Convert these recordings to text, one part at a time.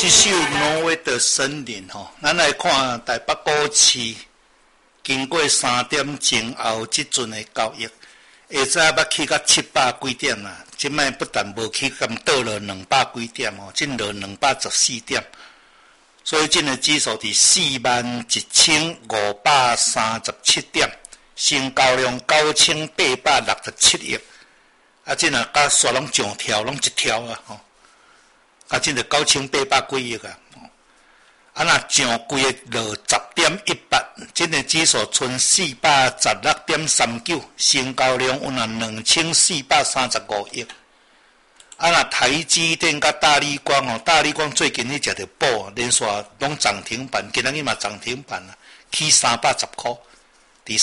这首《挪威的森林》咱来看台北古市，经过3点前后即阵的交易，下早要去到700几点啦。即摆不但无去，咁倒了200几点进落214点，所以这个指数伫41537点，成交量9867亿，啊，这若甲煞拢上跳，拢一跳啊啊，这个9800几亿啊，啊，若上规个落10.18，这个指数剩416.39，成交量有若2435亿。啊，若台积电甲大立光大立光最近迄只着补，连续拢涨停板，今仔日嘛涨停板啦，起310块，伫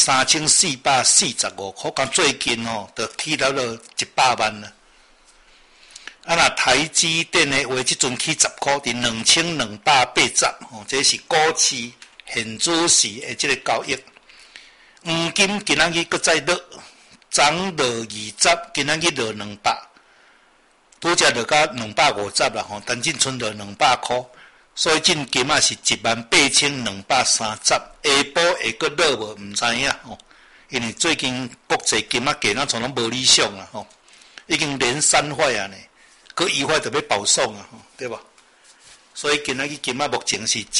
3445块，甲最近就起到了100万啦。啊，若台积电的话，即阵起10块，伫2280这是股市现主时的即个交易。黄金今仔日搁再落，涨落20，今仔日落200，拄则落到250啦但真剩落200块，所以进金是18230，下晡会搁落无？毋知影因为最近国际金价价从拢无理想啊已经连3坏啊呢。佮伊块就要保送啊，对吧？所以今仔日金仔目前是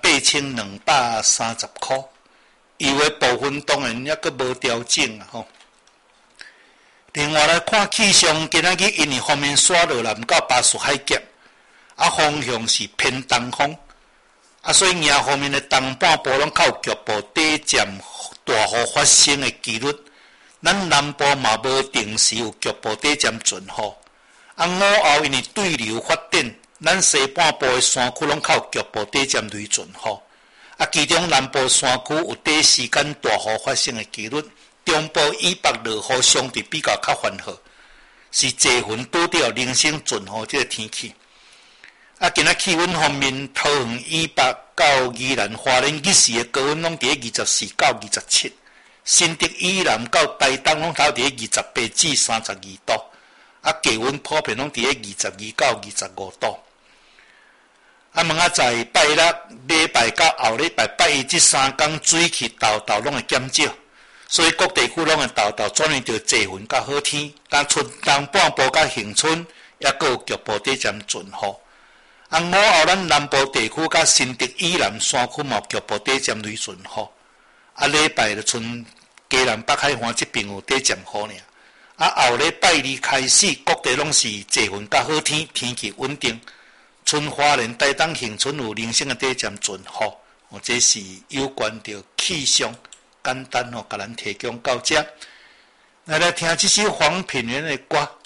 18230块，以为部分当然也佮无调整啊另外来看气象，今仔日因为方面刷落来，毋到巴士海峡，啊方向是偏东风，啊所以迎方面的东半部拢较有局部短暂大雨发生的几率，咱南部嘛无定时有局部短暂阵雨。啊，午后因为对流发展，咱西半部的山区拢较有局部短暂雷阵雨，啊，其中南部山区有短时间大雨发生的几率，中部以北落雨相对比较缓和，是济云拄着零星阵雨这个天气。啊，今仔气温方面，桃园以北到宜兰花莲日时的高温拢伫24到27，新竹以南到台东拢头伫28至32度。啊，低温普遍拢伫咧22到25度。啊，问仔在拜六、礼拜到后礼拜拜一这3天水气豆豆拢会减少，所以各地区拢会豆豆转移到济云甲好天，但春东半部甲恒春也阁有局部短暂阵雨。啊，午后咱南部地区甲新竹以南山区嘛有局部短暂雷阵雨。啊，礼拜就剩嘉南北海岸这边有短暂雨尔。啊，后礼拜2开始，各地拢是济云甲好天，天气稳定。春花莲、台东、恒春有零星的短暂阵雨。这是有关着气象，简单甲咱提供到这。来听这首黄品源的歌。